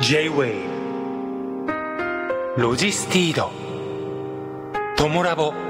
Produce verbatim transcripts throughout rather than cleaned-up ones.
J-Wave ロジスティードトモラボ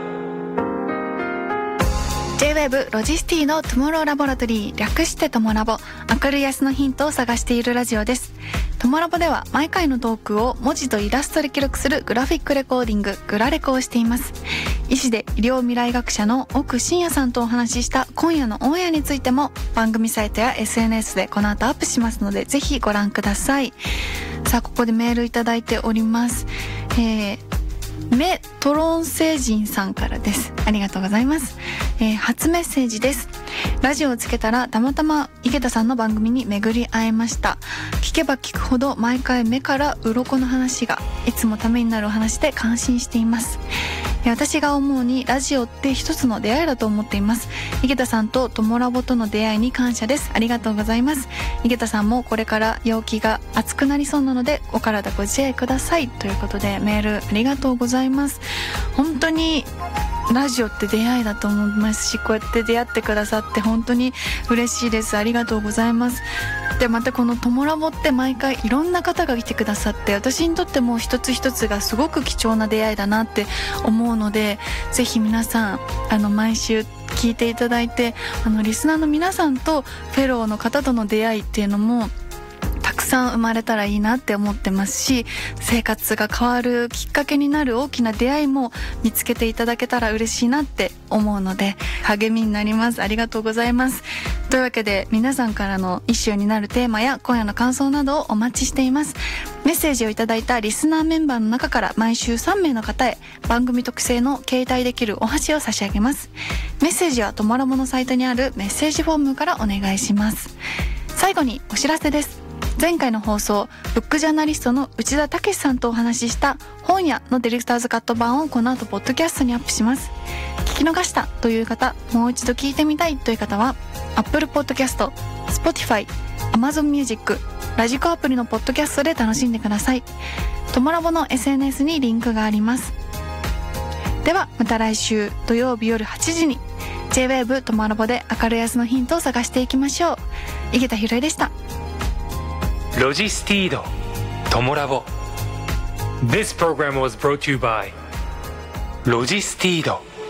J-Wave ロジスティのトゥモローラボラトリー、略してトモラボ。明るい明日のヒントを探しているラジオです。トモラボでは毎回のトークを文字とイラストで記録するグラフィックレコーディング、グラレコをしています。医師で医療未来学者の奥真也さんとお話しした今夜のオンエアについても番組サイトや エスエヌエス でこの後アップしますので、ぜひご覧ください。さあ、ここでメールいただいております。えーメトロン星人さんからです。ありがとうございます。えー、初メッセージです。ラジオをつけたらたまたま井桁さんの番組に巡り会えました。聞けば聞くほど毎回目から鱗の話がいつもためになるお話で感心しています。私が思うにラジオって一つの出会いだと思っています。井桁さんとトモラボとの出会いに感謝です。ありがとうございます。井桁さんもこれから陽気が暑くなりそうなのでお体ご自愛ください、ということでメールありがとうございます。本当にラジオって出会いだと思いますし、こうやって出会ってくださって本当に嬉しいです。ありがとうございます。で、またこのトモラボって毎回いろんな方が来てくださって、私にとっても一つ一つがすごく貴重な出会いだなって思うので、ぜひ皆さんあの毎週聞いていただいて、あのリスナーの皆さんとフェローの方との出会いっていうのもたくさん生まれたらいいなって思ってますし、生活が変わるきっかけになる大きな出会いも見つけていただけたら嬉しいなって思うので励みになります。ありがとうございます。というわけで皆さんからのイシューになるテーマや今夜の感想などをお待ちしています。メッセージをいただいたリスナーメンバーの中から毎週さんめいの方へ番組特製の携帯できるお箸を差し上げます。メッセージはトモラボのサイトにあるメッセージフォームからお願いします。最後にお知らせです。前回の放送、ブックジャーナリストの内田武さんとお話しした本屋のディレクターズカット版をこの後ポッドキャストにアップします。聞き逃したという方、もう一度聞いてみたいという方は Apple Podcast、Spotify、Amazon Music、ラジコアプリのポッドキャストで楽しんでください。トモラボの エスエヌエス にリンクがあります。ではまた来週土曜日夜はちじに J-Wave トモラボで明るい明日のヒントを探していきましょう。井桁弘恵でした。 ロジスティードトモラボ This program was brought to you by ロジスティード